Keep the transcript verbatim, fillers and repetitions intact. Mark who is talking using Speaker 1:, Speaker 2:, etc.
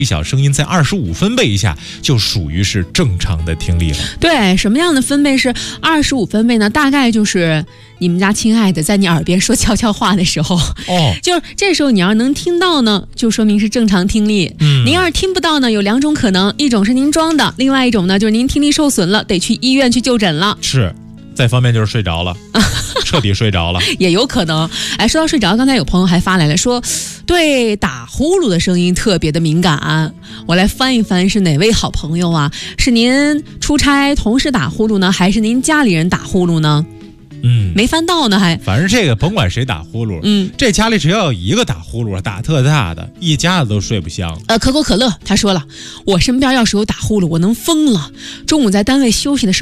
Speaker 1: 小声音在二十五分贝以下就属于是正常的听力了。
Speaker 2: 对，什么样的分贝是二十五分贝呢？大概就是你们家亲爱的在你耳边说悄悄话的时候，
Speaker 1: 哦，
Speaker 2: 就是这时候你要能听到呢，就说明是正常听力。
Speaker 1: 嗯，
Speaker 2: 您要是听不到呢，有两种可能，一种是您装的，另外一种呢就是您听力受损了，得去医院去就诊了。
Speaker 1: 是，再方便就是睡着了，彻底睡着了，
Speaker 2: 也有可能。哎，说到睡着，刚才有朋友还发来了说，对打呼噜的声音特别的敏感。我来翻一翻，是哪位好朋友啊？是您出差同事打呼噜呢，还是您家里人打呼噜呢？
Speaker 1: 嗯，
Speaker 2: 没翻到呢，还
Speaker 1: 反正这个甭管谁打呼噜，
Speaker 2: 嗯，
Speaker 1: 这家里只要有一个打呼噜，打特大的，一家子都睡不香。
Speaker 2: 呃，可口可乐他说了，我身边要是有打呼噜，我能疯了。中午在单位休息的时候。